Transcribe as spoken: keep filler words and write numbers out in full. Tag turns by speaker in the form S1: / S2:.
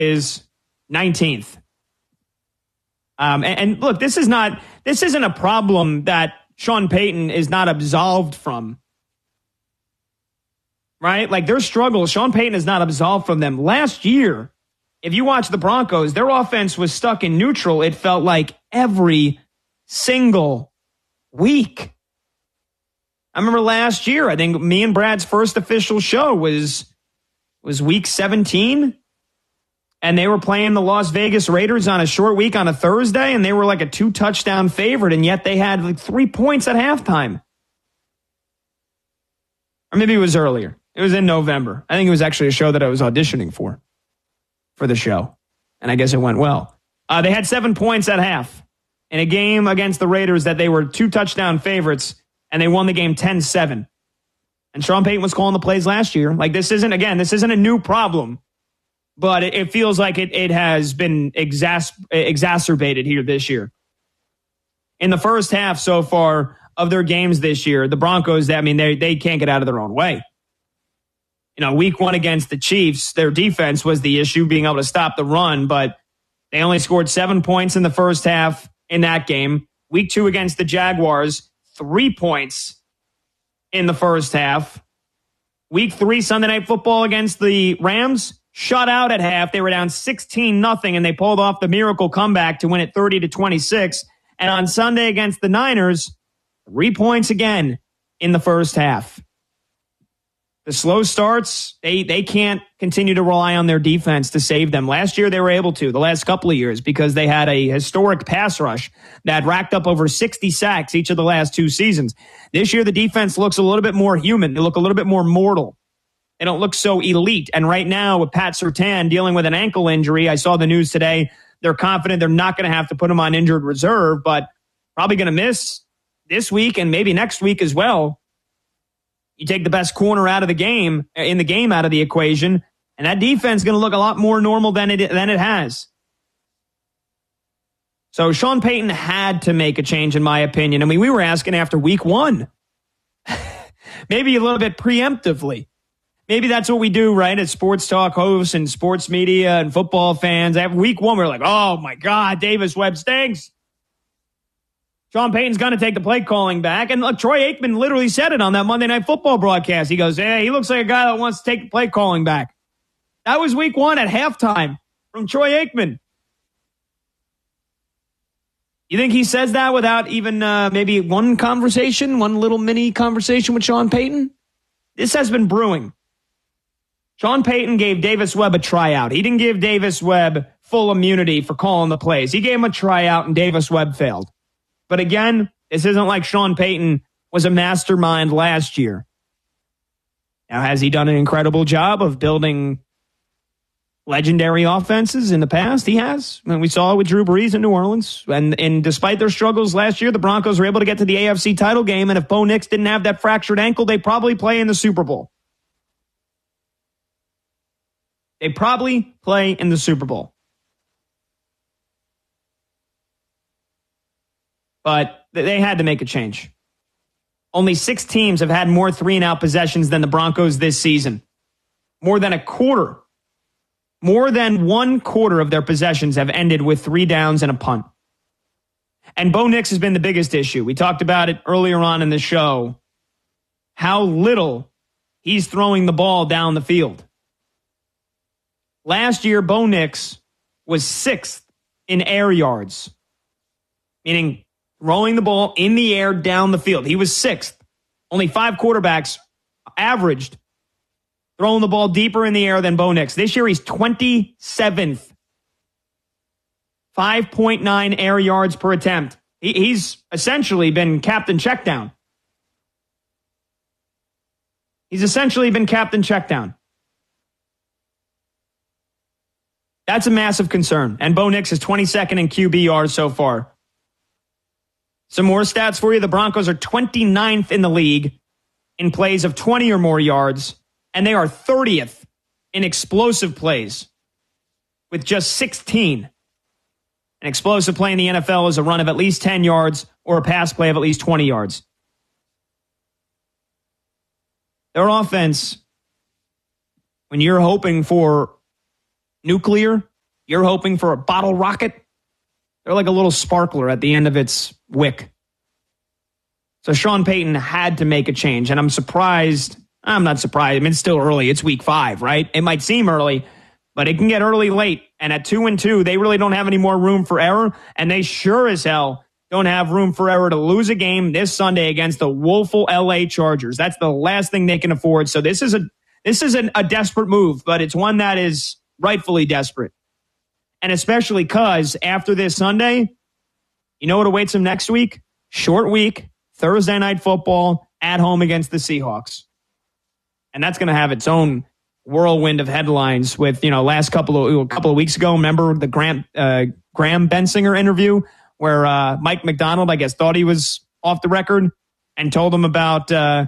S1: is nineteenth. Um, and, and look, this is not this isn't a problem that Sean Payton is not absolved from. Right? Like their struggles, Sean Payton is not absolved from them. Last year, if you watch the Broncos, their offense was stuck in neutral, it felt like every single week. I remember last year, I think me and Brad's first official show was, was week seventeen. And they were playing the Las Vegas Raiders on a short week on a Thursday, and they were like a two-touchdown favorite, and yet they had like three points at halftime. Or maybe it was earlier. It was in November. I think it was actually a show that I was auditioning for, for the show. And I guess it went well. Uh, they had seven points at half in a game against the Raiders that they were two-touchdown favorites, and they won the game ten seven. And Sean Payton was calling the plays last year. Like this isn't, again, this isn't a new problem. But it, it feels like it, it has been exas- exacerbated here this year. In the first half so far of their games this year, the Broncos, I mean, they they can't get out of their own way. You know, week one against the Chiefs, their defense was the issue, being able to stop the run, but they only scored seven points in the first half in that game. Week two against the Jaguars, three points in the first half. Week three, Sunday Night Football against the Rams, shut out at half. They were down sixteen nothing, and they pulled off the miracle comeback to win it thirty to twenty-six. And on Sunday against the Niners, three points again in the first half. The slow starts, they they can't continue to rely on their defense to save them. Last year, they were able to, the last couple of years, because they had a historic pass rush that racked up over sixty sacks each of the last two seasons. This year, the defense looks a little bit more human. They look a little bit more mortal. They don't look so elite. And right now, with Pat Surtain dealing with an ankle injury, I saw the news today, they're confident they're not going to have to put him on injured reserve, but probably going to miss this week and maybe next week as well. You take the best corner out of the game, in the game out of the equation, and that defense is going to look a lot more normal than it than it has. So Sean Payton had to make a change, in my opinion. I mean, we were asking after week one, maybe a little bit preemptively. Maybe that's what we do, right, as sports talk hosts and sports media and football fans. After week one, we're like, oh, my God, Davis Webb stinks. Sean Payton's going to take the play calling back. And look, Troy Aikman literally said it on that Monday Night Football broadcast. He goes, hey, he looks like a guy that wants to take the play calling back. That was week one at halftime from Troy Aikman. You think he says that without even uh, maybe one conversation, one little mini conversation with Sean Payton? This has been brewing. Sean Payton gave Davis Webb a tryout. He didn't give Davis Webb full immunity for calling the plays. He gave him a tryout, and Davis Webb failed. But again, this isn't like Sean Payton was a mastermind last year. Now, has he done an incredible job of building legendary offenses in the past? He has. And we saw it with Drew Brees in New Orleans. And, and despite their struggles last year, the Broncos were able to get to the A F C title game. And if Bo Nix didn't have that fractured ankle, they'd probably play in the Super Bowl. They probably play in the Super Bowl. But they had to make a change. Only six teams have had more three-and-out possessions than the Broncos this season. More than a quarter. More than one quarter of their possessions have ended with three downs and a punt. And Bo Nix has been the biggest issue. We talked about it earlier on in the show. How little he's throwing the ball down the field. Last year, Bo Nix was sixth in air yards, meaning throwing the ball in the air down the field. He was sixth. Only five quarterbacks averaged throwing the ball deeper in the air than Bo Nix. This year, he's twenty-seventh. five point nine air yards per attempt. He, he's essentially been captain checkdown. He's essentially been captain checkdown. That's a massive concern. And Bo Nix is twenty-second in Q B R so far. Some more stats for you. The Broncos are twenty-ninth in the league in plays of twenty or more yards, and they are thirtieth in explosive plays with just sixteen. An explosive play in the N F L is a run of at least ten yards or a pass play of at least twenty yards. Their offense, when you're hoping for nuclear You're hoping for a bottle rocket? They're like a little sparkler at the end of its wick. So Sean Payton had to make a change, and I'm surprised. I'm not surprised. I mean, it's still early. It's week five, right? It might seem early, but it can get early late. And at two and two, they really don't have any more room for error, and they sure as hell don't have room for error to lose a game this Sunday against the woeful L A Chargers. That's the last thing they can afford. So this is a this is an, a desperate move, but it's one that is rightfully desperate. And especially because after this Sunday, you know what awaits them next week? Short week, Thursday night football at home against the Seahawks. And that's going to have its own whirlwind of headlines with, you know, last couple of, a couple of weeks ago, remember the Grant, uh, Graham Bensinger interview where uh, Mike McDonald, I guess, thought he was off the record and told him about uh,